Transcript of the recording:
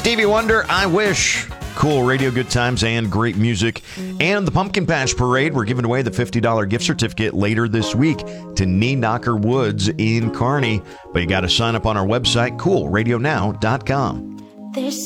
Stevie Wonder, I Wish. Cool radio, good times, and great music. And the Pumpkin Patch Parade, we're giving away the $50 gift certificate later this week to Knee Knocker Woods in Kearney. But you got to sign up on our website, coolradionow.com. There's